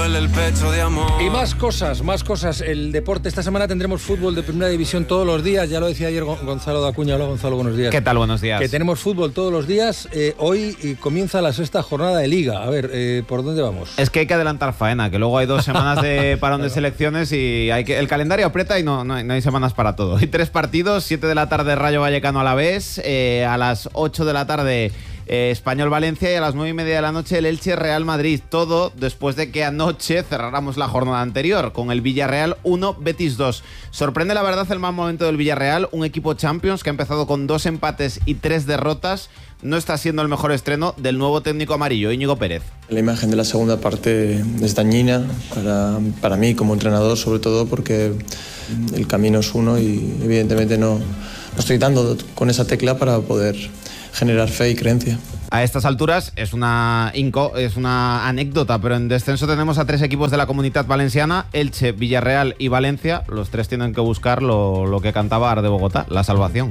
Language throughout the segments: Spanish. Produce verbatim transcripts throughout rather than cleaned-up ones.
duele el pecho de amor. Y más cosas, más cosas. El deporte. Esta semana tendremos fútbol de primera división todos los días. Ya lo decía ayer Gonzalo Dacuña. Hola, Gonzalo, buenos días. ¿Qué tal? Buenos días. Que tenemos fútbol todos los días. Eh, hoy eh, comienza la sexta jornada de Liga. A ver, eh, ¿por dónde vamos? Es que hay que adelantar faena, que luego hay dos semanas de parón de selecciones y hay que el calendario aprieta y no, no, hay, no hay semanas para todo. Hay tres partidos, siete de la tarde Rayo Vallecano Alavés, eh, a las ocho de la tarde Eh, Español-Valencia y a las nueve y media de la noche el Elche-Real Madrid. Todo después de que anoche cerráramos la jornada anterior con el Villarreal uno, Betis dos. Sorprende la verdad el mal momento del Villarreal, un equipo Champions que ha empezado con dos empates y tres derrotas. No está siendo el mejor estreno del nuevo técnico amarillo, Íñigo Pérez. La imagen de la segunda parte es dañina para, para mí como entrenador, sobre todo porque el camino es uno y evidentemente no, no estoy dando con esa tecla para poder generar fe y creencia. A estas alturas es una inco, es una anécdota, pero en descenso tenemos a tres equipos de la Comunitat Valenciana, Elche, Villarreal y Valencia. Los tres tienen que buscar lo, lo que cantaba Ar de Bogotá, la salvación.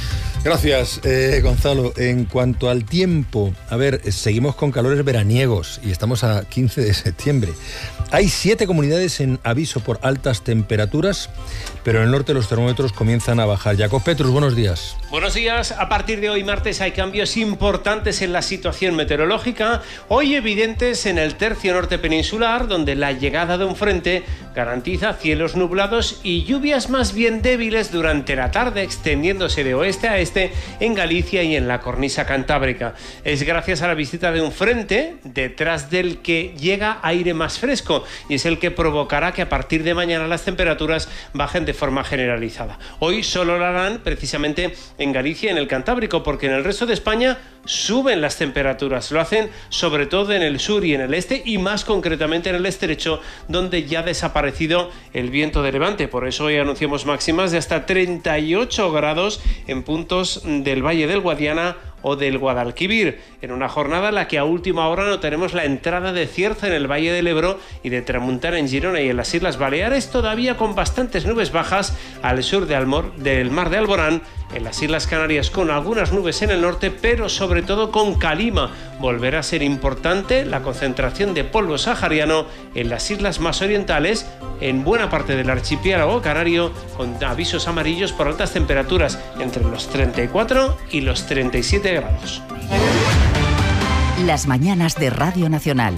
Gracias, eh, Gonzalo. En cuanto al tiempo, a ver, seguimos con calores veraniegos y estamos a quince de septiembre. Hay siete comunidades en aviso por altas temperaturas, pero en el norte los termómetros comienzan a bajar. Jacob Petrus, buenos días. Buenos días. A partir de hoy, martes, hay cambios importantes en la situación meteorológica. Hoy evidentes en el tercio norte peninsular, donde la llegada de un frente garantiza cielos nublados y lluvias más bien débiles durante la tarde, extendiéndose de oeste a este en Galicia y en la cornisa cantábrica. Es gracias a la visita de un frente, detrás del que llega aire más fresco, y es el que provocará que a partir de mañana las temperaturas bajen de forma generalizada. Hoy solo lo harán precisamente en Galicia y en el Cantábrico, porque en el resto de España suben las temperaturas. Lo hacen sobre todo en el sur y en el este, y más concretamente en el estrecho, donde ya ha desaparecido el viento de levante. Por eso hoy anunciamos máximas de hasta treinta y ocho grados en puntos del Valle del Guadiana o del Guadalquivir, en una jornada en la que a última hora no tenemos la entrada de cierza en el Valle del Ebro y de tramuntana en Girona y en las Islas Baleares, todavía con bastantes nubes bajas al sur de Almor, del Mar de Alborán, en las Islas Canarias con algunas nubes en el norte, pero sobre todo con calima. Volverá a ser importante la concentración de polvo sahariano en las islas más orientales, en buena parte del archipiélago canario, con avisos amarillos por altas temperaturas entre los treinta y cuatro y los treinta y siete grados. Las mañanas de Radio Nacional.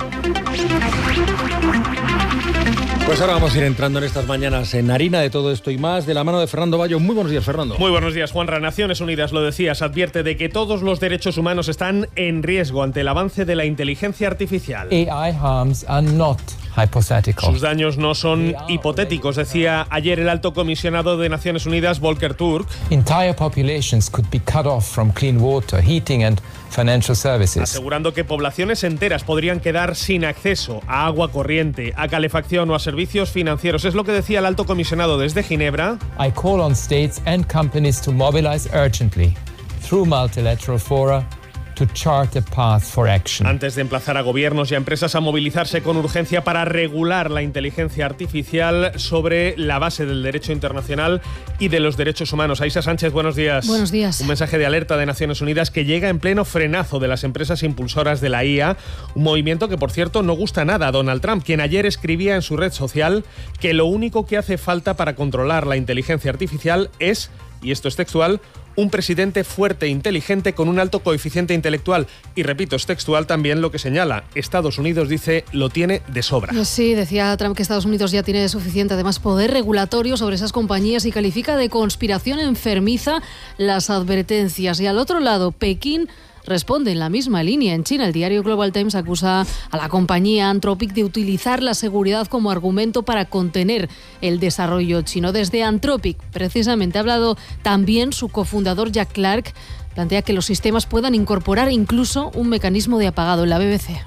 Pues ahora vamos a ir entrando en estas mañanas en harina de todo esto y más, de la mano de Fernando Bayo. Muy buenos días, Fernando. Muy buenos días, Juanra. Naciones Unidas, lo decías, advierte de que todos los derechos humanos están en riesgo ante el avance de la inteligencia artificial. A I harms are not hypothetical. Sus daños no son hipotéticos, decía ayer el alto comisionado de Naciones Unidas, Volker Turk. Entire populations could be cut off from clean water, heating and financial services. Asegurando que poblaciones enteras podrían quedar sin acceso a agua corriente, a calefacción o a servicios financieros. Es lo que decía el alto comisionado desde Ginebra. I call on states and companies to mobilize urgently through multilateral fora to chart a path for action. Antes de emplazar a gobiernos y a empresas a movilizarse con urgencia para regular la inteligencia artificial sobre la base del derecho internacional y de los derechos humanos. Aisha Sánchez, buenos días. Buenos días. Un mensaje de alerta de Naciones Unidas que llega en pleno frenazo de las empresas impulsoras de la I A, un movimiento que, por cierto, no gusta nada a Donald Trump, quien ayer escribía en su red social que lo único que hace falta para controlar la inteligencia artificial es, y esto es textual, un presidente fuerte e inteligente con un alto coeficiente intelectual. Y repito, es textual también lo que señala. Estados Unidos, dice, lo tiene de sobra. Sí, decía Trump que Estados Unidos ya tiene suficiente, además, poder regulatorio sobre esas compañías y califica de conspiración enfermiza las advertencias. Y al otro lado, Pekín responde en la misma línea. En China, el diario Global Times acusa a la compañía Anthropic de utilizar la seguridad como argumento para contener el desarrollo chino. Desde Anthropic, precisamente, ha hablado también su cofundador Jack Clark. Plantea que los sistemas puedan incorporar incluso un mecanismo de apagado. En la B B C.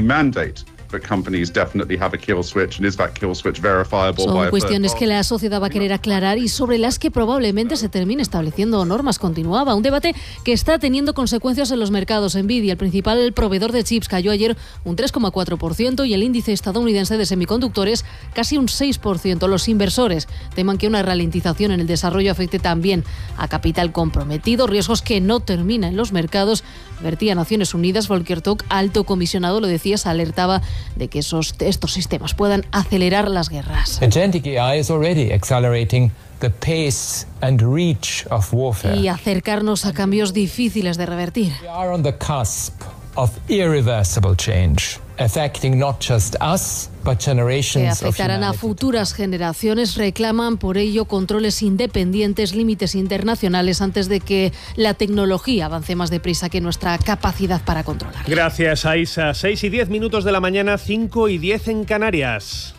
Son cuestiones que la sociedad va a querer aclarar y sobre las que probablemente se termine estableciendo normas. Continuaba un debate que está teniendo consecuencias en los mercados. Nvidia, el principal proveedor de chips, cayó ayer un tres coma cuatro por ciento y el índice estadounidense de semiconductores casi un seis por ciento. Los inversores teman que una ralentización en el desarrollo afecte también a capital comprometido, riesgos que no terminan en los mercados. Vertía Naciones Unidas. Volker Turk, alto comisionado, lo decía, se alertaba de que esos, estos sistemas puedan acelerar las guerras. Agentic A I is already accelerating the pace and reach of warfare. Y acercarnos a cambios difíciles de revertir. We are on the cusp of irreversible change, affecting not just us, but generations que afectarán a futuras generaciones. Reclaman por ello controles independientes, límites internacionales antes de que la tecnología avance más deprisa que nuestra capacidad para controlar. Gracias, Aisa. seis y diez minutos de la mañana, cinco y diez en Canarias.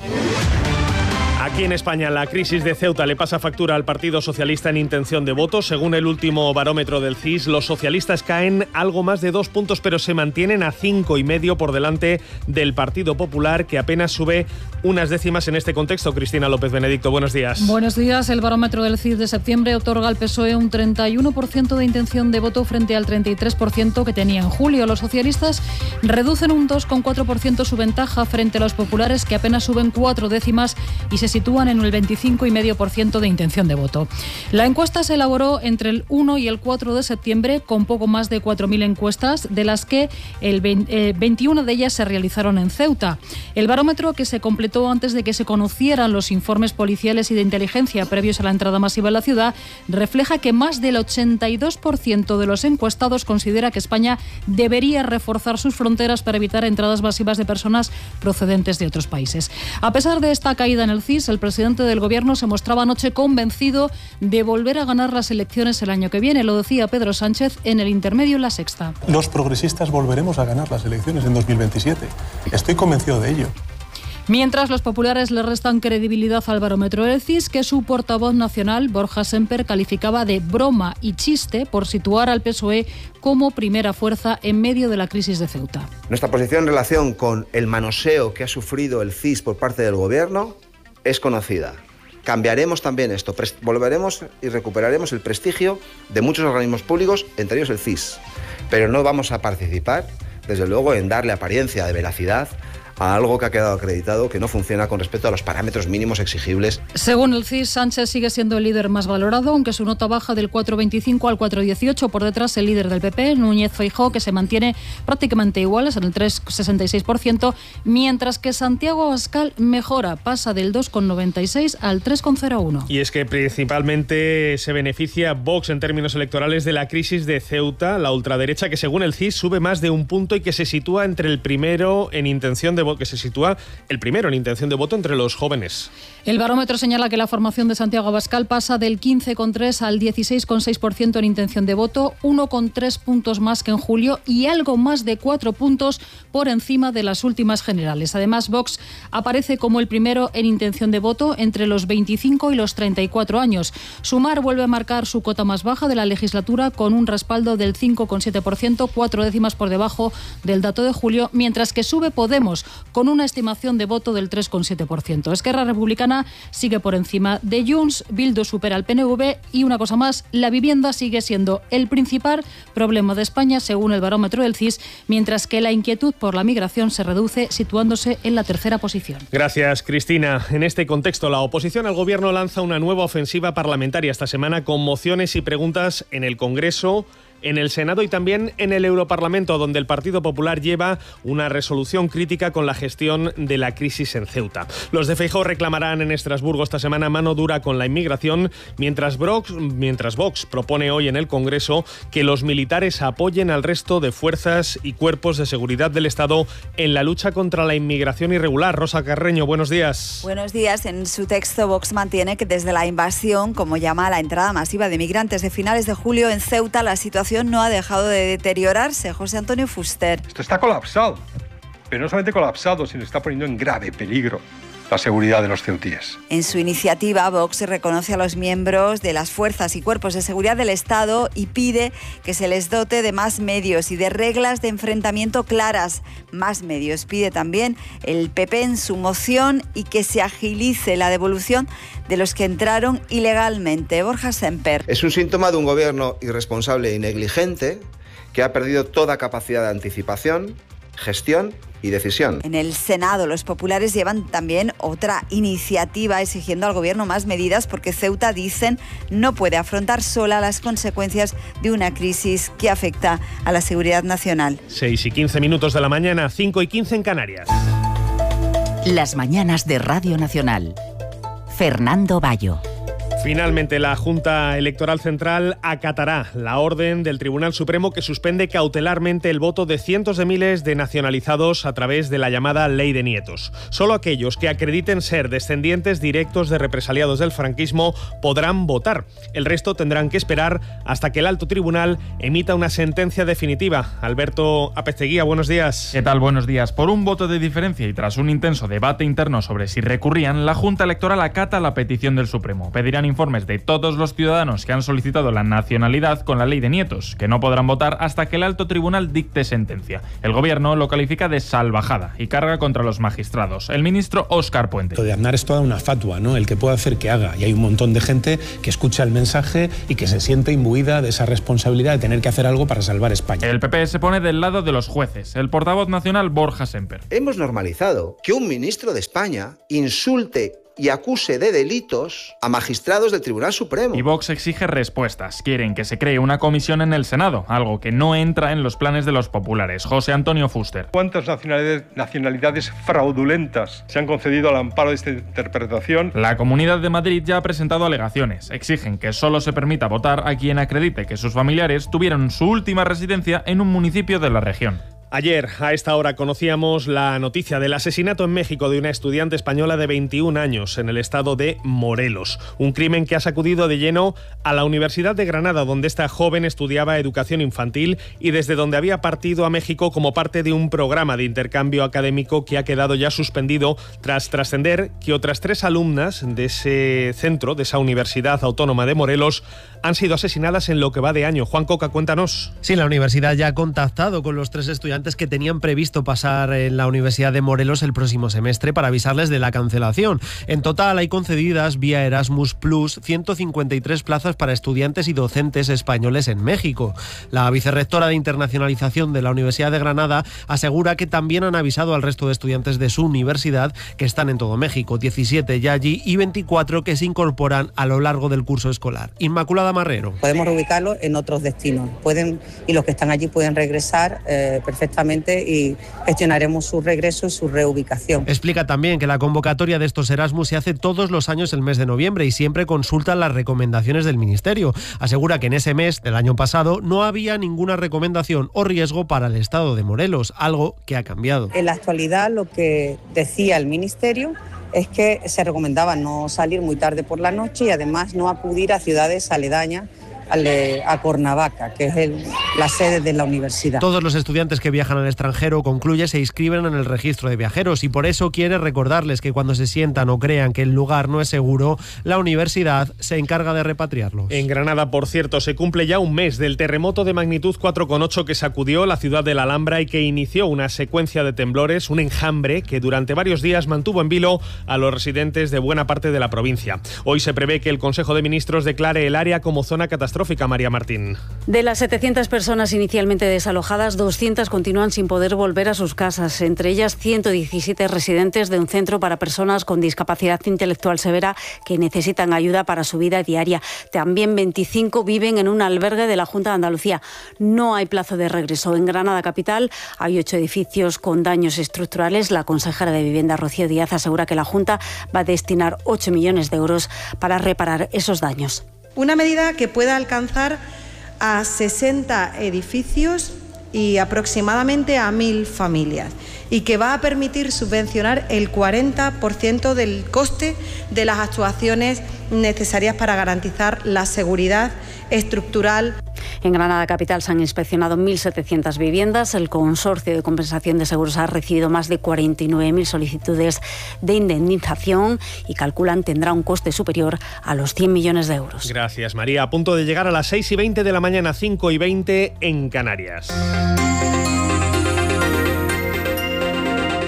Aquí en España, la crisis de Ceuta le pasa factura al Partido Socialista en intención de voto. Según el último barómetro del C I S, los socialistas caen algo más de dos puntos, pero se mantienen a cinco y medio por delante del Partido Popular, que apenas sube unas décimas en este contexto. Cristina López Benedicto, buenos días. Buenos días. El barómetro del C I S de septiembre otorga al P S O E un treinta y uno por ciento de intención de voto frente al treinta y tres por ciento que tenía en julio. Los socialistas reducen un dos coma cuatro por ciento su ventaja frente a los populares, que apenas suben cuatro décimas y se sitúan en el veinticinco coma cinco por ciento de intención de voto. La encuesta se elaboró entre el uno y el cuatro de septiembre con poco más de cuatro mil encuestas, de las que el veinte, eh, veintiuna de ellas se realizaron en Ceuta. El barómetro, que se completó antes de que se conocieran los informes policiales y de inteligencia previos a la entrada masiva en la ciudad, refleja que más del ochenta y dos por ciento de los encuestados considera que España debería reforzar sus fronteras para evitar entradas masivas de personas procedentes de otros países. A pesar de esta caída en el C I S, el presidente del Gobierno se mostraba anoche convencido de volver a ganar las elecciones el año que viene. Lo decía Pedro Sánchez en el intermedio en La Sexta. Los progresistas volveremos a ganar las elecciones en dos mil veintisiete. Estoy convencido de ello. Mientras los populares le restan credibilidad al barómetro del C I S, que su portavoz nacional, Borja Semper, calificaba de broma y chiste por situar al P S O E como primera fuerza en medio de la crisis de Ceuta. Nuestra posición en relación con el manoseo que ha sufrido el C I S por parte del Gobierno es conocida. Cambiaremos también esto, volveremos y recuperaremos el prestigio de muchos organismos públicos, entre ellos el C I S. Pero no vamos a participar, desde luego, en darle apariencia de veracidad a algo que ha quedado acreditado que no funciona con respecto a los parámetros mínimos exigibles. Según el C I S, Sánchez sigue siendo el líder más valorado, aunque su nota baja del cuatro coma veinticinco al cuatro coma dieciocho. Por detrás, el líder del P P, Núñez Feijóo, que se mantiene prácticamente iguales en el tres coma sesenta y seis por ciento, mientras que Santiago Abascal mejora, pasa del dos coma noventa y seis al tres coma cero uno. Y es que principalmente se beneficia Vox en términos electorales de la crisis de Ceuta, la ultraderecha, que según el C I S sube más de un punto y que se sitúa entre el primero en intención de que se sitúa el primero en intención de voto entre los jóvenes. El barómetro señala que la formación de Santiago Abascal pasa del quince coma tres al dieciséis coma seis por ciento en intención de voto, uno coma tres puntos más que en julio y algo más de cuatro puntos por encima de las últimas generales. Además, Vox aparece como el primero en intención de voto entre los veinticinco y los treinta y cuatro años. Sumar vuelve a marcar su cota más baja de la legislatura con un respaldo del cinco coma siete por ciento, cuatro décimas por debajo del dato de julio, mientras que sube Podemos con una estimación de voto del tres coma siete por ciento. Esquerra Republicana sigue por encima de Junts, Bildu supera al P N V y una cosa más, la vivienda sigue siendo el principal problema de España según el barómetro del C I S, mientras que la inquietud por la migración se reduce, situándose en la tercera posición. Gracias, Cristina. En este contexto, la oposición al Gobierno lanza una nueva ofensiva parlamentaria esta semana con mociones y preguntas en el Congreso, en el Senado y también en el Europarlamento, donde el Partido Popular lleva una resolución crítica con la gestión de la crisis en Ceuta. Los de Feijóo reclamarán en Estrasburgo esta semana mano dura con la inmigración, mientras Vox, mientras Vox propone hoy en el Congreso que los militares apoyen al resto de fuerzas y cuerpos de seguridad del Estado en la lucha contra la inmigración irregular. Rosa Carreño, buenos días. Buenos días. En su texto, Vox mantiene que desde la invasión, como llama a la entrada masiva de migrantes de finales de julio en Ceuta, la situación no ha dejado de deteriorarse. José Antonio Fuster. Esto está colapsado, pero no solamente colapsado, sino está poniendo en grave peligro la seguridad de los ceutíes. En su iniciativa, Vox reconoce a los miembros de las fuerzas y cuerpos de seguridad del Estado y pide que se les dote de más medios y de reglas de enfrentamiento claras. Más medios pide también el P P en su moción y que se agilice la devolución de los que entraron ilegalmente. Borja Semper. Es un síntoma de un gobierno irresponsable y negligente que ha perdido toda capacidad de anticipación gestión y decisión. En el Senado, los populares llevan también otra iniciativa exigiendo al gobierno más medidas porque Ceuta, dicen, no puede afrontar sola las consecuencias de una crisis que afecta a la seguridad nacional. seis y quince minutos de la mañana, cinco y quince en Canarias. Las mañanas de Radio Nacional. Fernando Bayo. Finalmente, la Junta Electoral Central acatará la orden del Tribunal Supremo que suspende cautelarmente el voto de cientos de miles de nacionalizados a través de la llamada Ley de Nietos. Solo aquellos que acrediten ser descendientes directos de represaliados del franquismo podrán votar. El resto tendrán que esperar hasta que el alto tribunal emita una sentencia definitiva. Alberto Apezteguía, buenos días. ¿Qué tal? Buenos días. Por un voto de diferencia y tras un intenso debate interno sobre si recurrían, la Junta Electoral acata la petición del Supremo. Pedirán informes de todos los ciudadanos que han solicitado la nacionalidad con la Ley de Nietos, que no podrán votar hasta que el alto tribunal dicte sentencia. El gobierno lo califica de salvajada y carga contra los magistrados. El ministro Óscar Puente. Lo de Aznar es toda una fatua, ¿no? El que puede hacer que haga. Y hay un montón de gente que escucha el mensaje y que se siente imbuida de esa responsabilidad de tener que hacer algo para salvar España. El P P se pone del lado de los jueces. El portavoz nacional Borja Semper. Hemos normalizado que un ministro de España insulte y acuse de delitos a magistrados del Tribunal Supremo. Y Vox exige respuestas. Quieren que se cree una comisión en el Senado, algo que no entra en los planes de los populares. José Antonio Fuster. ¿Cuántas nacionalidades, nacionalidades fraudulentas se han concedido al amparo de esta interpretación? La Comunidad de Madrid ya ha presentado alegaciones. Exigen que solo se permita votar a quien acredite que sus familiares tuvieron su última residencia en un municipio de la región. Ayer, a esta hora, conocíamos la noticia del asesinato en México de una estudiante española de veintiún años en el estado de Morelos. Un crimen que ha sacudido de lleno a la Universidad de Granada, donde esta joven estudiaba educación infantil y desde donde había partido a México como parte de un programa de intercambio académico que ha quedado ya suspendido tras trascender que otras tres alumnas de ese centro, de esa Universidad Autónoma de Morelos, han sido asesinadas en lo que va de año. Juan Coca, cuéntanos. Sí, la universidad ya ha contactado con los tres estudiantes que tenían previsto pasar en la Universidad de Morelos el próximo semestre para avisarles de la cancelación. En total hay concedidas vía Erasmus Plus ciento cincuenta y tres plazas para estudiantes y docentes españoles en México. La vicerrectora de internacionalización de la Universidad de Granada asegura que también han avisado al resto de estudiantes de su universidad que están en todo México, diecisiete ya allí y veinticuatro que se incorporan a lo largo del curso escolar. Inmaculada Marrero. Podemos reubicarlos en otros destinos. Pueden, y los que están allí pueden regresar eh, perfectamente y gestionaremos su regreso y su reubicación. Explica también que la convocatoria de estos Erasmus se hace todos los años el mes de noviembre y siempre consultan las recomendaciones del Ministerio. Asegura que en ese mes del año pasado no había ninguna recomendación o riesgo para el estado de Morelos, algo que ha cambiado. En la actualidad lo que decía el Ministerio es que se recomendaba no salir muy tarde por la noche y además no acudir a ciudades aledañas a Cuernavaca, que es el, la sede de la universidad. Todos los estudiantes que viajan al extranjero, concluye, se inscriben en el registro de viajeros y por eso quiere recordarles que cuando se sientan o crean que el lugar no es seguro, la universidad se encarga de repatriarlos. En Granada, por cierto, se cumple ya un mes del terremoto de magnitud cuatro coma ocho que sacudió la ciudad de la Alhambra y que inició una secuencia de temblores, un enjambre que durante varios días mantuvo en vilo a los residentes de buena parte de la provincia. Hoy se prevé que el Consejo de Ministros declare el área como zona catastrófica. María Martín. De las setecientas personas inicialmente desalojadas, doscientas continúan sin poder volver a sus casas, entre ellas ciento diecisiete residentes de un centro para personas con discapacidad intelectual severa que necesitan ayuda para su vida diaria. También veinticinco viven en un albergue de la Junta de Andalucía. No hay plazo de regreso. En Granada capital hay ocho edificios con daños estructurales. La consejera de Vivienda, Rocío Díaz, asegura que la Junta va a destinar ocho millones de euros para reparar esos daños. Una medida que pueda alcanzar a sesenta edificios y aproximadamente a mil familias y que va a permitir subvencionar el cuarenta por ciento del coste de las actuaciones necesarias para garantizar la seguridad estructural. En Granada capital se han inspeccionado mil setecientas viviendas. El Consorcio de Compensación de Seguros ha recibido más de cuarenta y nueve mil solicitudes de indemnización y calculan tendrá un coste superior a los cien millones de euros. Gracias, María. A punto de llegar a las seis y veinte de la mañana, cinco y veinte en Canarias.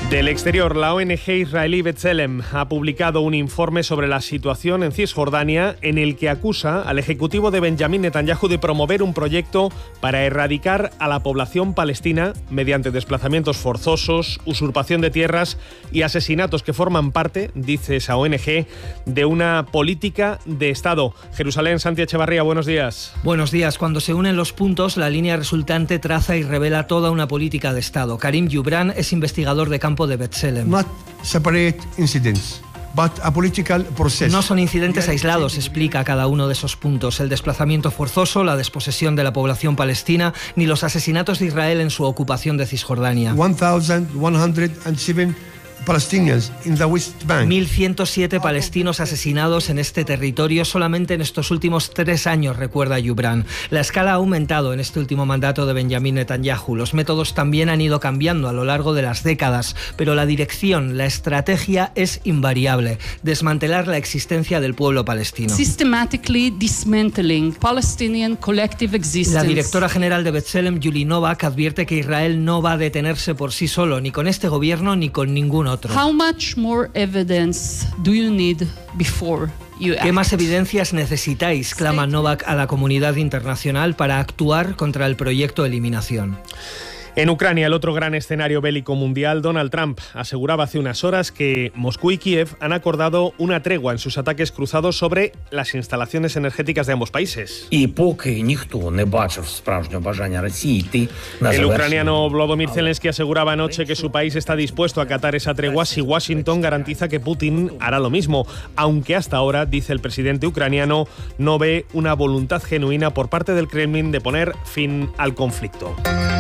Del exterior, la O N G israelí B'Tselem ha publicado un informe sobre la situación en Cisjordania en el que acusa al ejecutivo de Benjamín Netanyahu de promover un proyecto para erradicar a la población palestina mediante desplazamientos forzosos, usurpación de tierras y asesinatos que forman parte, dice esa O N G, de una política de Estado. Jerusalén, Santi Echevarría, buenos días. Buenos días. Cuando se unen los puntos, la línea resultante traza y revela toda una política de Estado. Karim Yubran es investigador de campo de B'Tselem. Not separate incidents, but a political process. No son incidentes aislados, explica cada uno de esos puntos. El desplazamiento forzoso, la desposesión de la población palestina, ni los asesinatos de Israel en su ocupación de Cisjordania. one thousand one hundred seven Palestinians in the West Bank. mil ciento siete palestinos asesinados en este territorio solamente en estos últimos tres años, recuerda Yubran. La escala ha aumentado en este último mandato de Benjamín Netanyahu. Los métodos también han ido cambiando a lo largo de las décadas, pero la dirección, la estrategia es invariable: desmantelar la existencia del pueblo palestino. Systematically dismantling Palestinian collective existence. La directora general de B'Tselem, Yuli Novak, advierte que Israel no va a detenerse por sí solo, ni con este gobierno ni con ningún otro. How much more evidence do you need before you act? ¿Qué más evidencias necesitáis?, clama Novak a la comunidad internacional para actuar contra el proyecto de eliminación. En Ucrania, el otro gran escenario bélico mundial, Donald Trump aseguraba hace unas horas que Moscú y Kiev han acordado una tregua en sus ataques cruzados sobre las instalaciones energéticas de ambos países. El ucraniano Volodymyr Zelensky aseguraba anoche que su país está dispuesto a acatar esa tregua si Washington garantiza que Putin hará lo mismo, aunque hasta ahora, dice el presidente ucraniano, no ve una voluntad genuina por parte del Kremlin de poner fin al conflicto.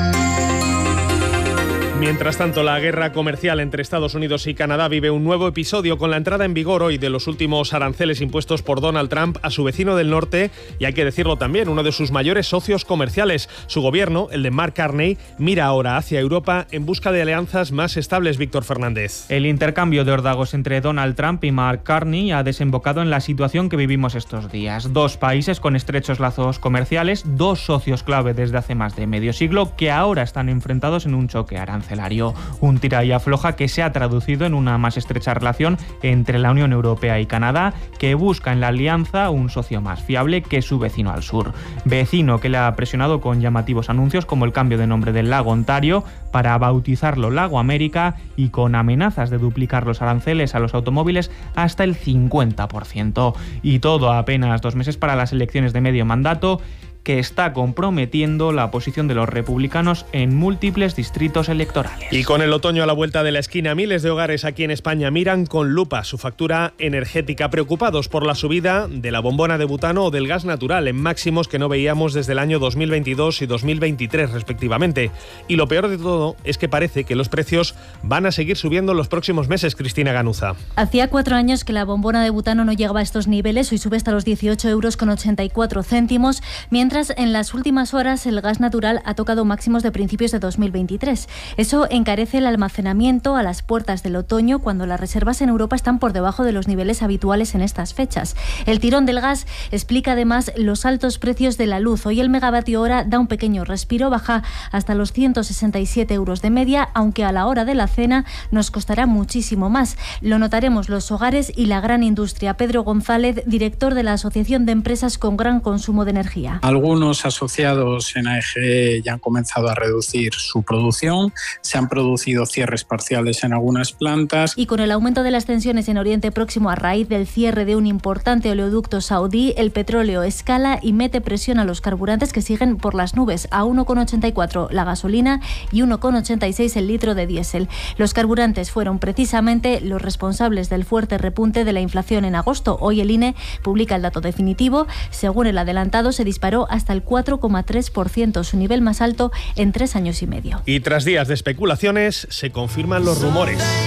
Mientras tanto, la guerra comercial entre Estados Unidos y Canadá vive un nuevo episodio con la entrada en vigor hoy de los últimos aranceles impuestos por Donald Trump a su vecino del norte y, hay que decirlo también, uno de sus mayores socios comerciales. Su gobierno, el de Mark Carney, mira ahora hacia Europa en busca de alianzas más estables. Víctor Fernández. El intercambio de órdagos entre Donald Trump y Mark Carney ha desembocado en la situación que vivimos estos días. Dos países con estrechos lazos comerciales, dos socios clave desde hace más de medio siglo que ahora están enfrentados en un choque arancelario. Un tira y afloja que se ha traducido en una más estrecha relación entre la Unión Europea y Canadá, que busca en la alianza un socio más fiable que su vecino al sur. Vecino que le ha presionado con llamativos anuncios como el cambio de nombre del lago Ontario para bautizarlo Lago América y con amenazas de duplicar los aranceles a los automóviles hasta el cincuenta por ciento. Y todo a apenas dos meses para las elecciones de medio mandato, que está comprometiendo la posición de los republicanos en múltiples distritos electorales. Y con el otoño a la vuelta de la esquina, miles de hogares aquí en España miran con lupa su factura energética, preocupados por la subida de la bombona de butano o del gas natural en máximos que no veíamos desde el año dos mil veintidós y dos mil veintitrés respectivamente. Y lo peor de todo es que parece que los precios van a seguir subiendo en los próximos meses. Cristina Ganuza. Hacía cuatro años que la bombona de butano no llegaba a estos niveles, hoy sube hasta los dieciocho euros con ochenta y cuatro céntimos, mientras en las últimas horas el gas natural ha tocado máximos de principios de dos mil veintitrés. Eso encarece el almacenamiento a las puertas del otoño, cuando las reservas en Europa están por debajo de los niveles habituales en estas fechas. El tirón del gas explica además los altos precios de la luz. Hoy el megavatio hora da un pequeño respiro, baja hasta los ciento sesenta y siete euros de media, aunque a la hora de la cena nos costará muchísimo más. Lo notaremos los hogares y la gran industria. Pedro González, director de la Asociación de Empresas con Gran Consumo de Energía. Algunos asociados en A E G E ya han comenzado a reducir su producción, se han producido cierres parciales en algunas plantas. Y con el aumento de las tensiones en Oriente Próximo a raíz del cierre de un importante oleoducto saudí, el petróleo escala y mete presión a los carburantes, que siguen por las nubes, a uno con ochenta y cuatro la gasolina y uno con ochenta y seis el litro de diésel. Los carburantes fueron precisamente los responsables del fuerte repunte de la inflación en agosto. Hoy el I N E publica el dato definitivo. Según el adelantado, se disparó hasta el cuatro coma tres por ciento, su nivel más alto en tres años y medio. Y tras días de especulaciones, se confirman los rumores.